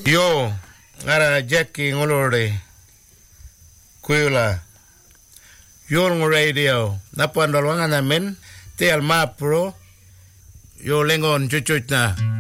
Yo, ara Jackie ngolore. Kuila. Yo ng radio. Napandolwangan namin. Te alma pro. Yo lengon chuchuch na.